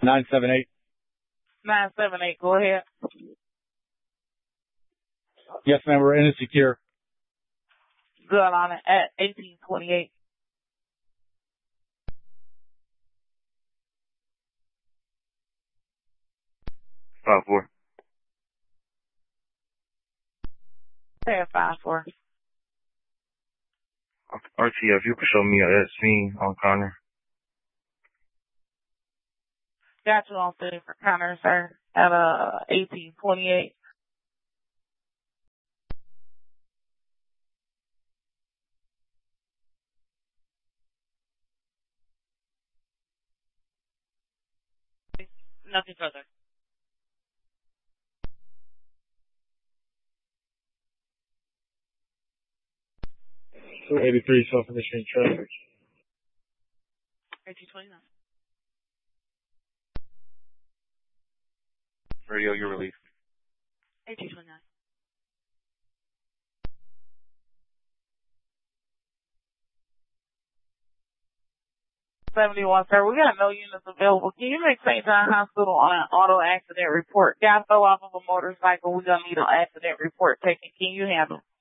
978. 978, go ahead. Yes, ma'am, we're in and secure. Good on it at 1828. Five four. Say 5-4. RTF, you can show me that scene on Connor. Got you on scene for Connor, sir, at 1828. Nothing further. So 83 self-initiating traffic. 1829. Radio, you're released. 1829. 71, sir. We got no units available. Can you make St. John Hospital on an auto accident report? Guy fell off of a motorcycle. We're going to need an accident report taken. Can you handle it?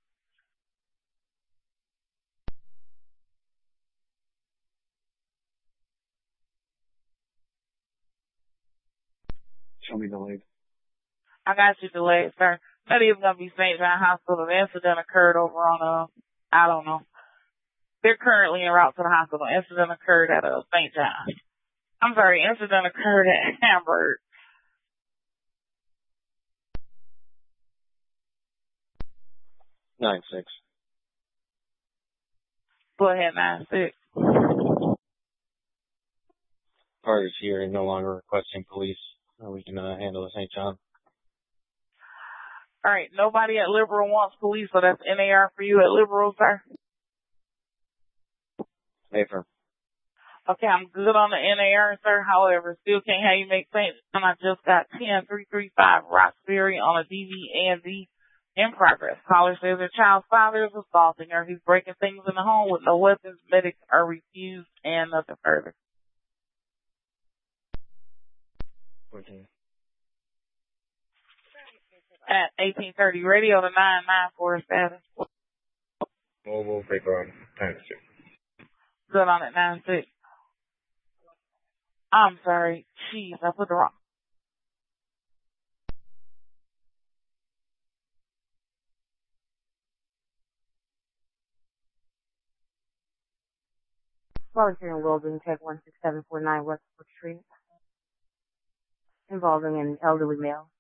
Show me delayed. I got you delayed, sir. That is going to be St. John Hospital. The incident occurred over on, I don't know. They're currently en route to the hospital. Incident occurred at St. John. I'm sorry, incident occurred at Hamburg. Nine six. Go ahead, 9-6. Parties here and no longer requesting police. We can handle the St. John. All right, nobody at Liberal wants police, so that's NAR for you at Liberal, sir? Affirm. Okay, I'm good on the NAR, sir. However, still can't have you make St. John. I just got 10335 Roxbury on a DV&D in progress. Caller says their child's father is assaulting her. He's breaking things in the home with no weapons. Medics are refused and nothing further. 14. At 1830, radio to 994 status. Mobile paper on time 6. Good on it, 9-6. I'm sorry. Jeez, I put the wrong. Volunteer in Wilburn, check 16749 West Brook Street, involving an elderly male.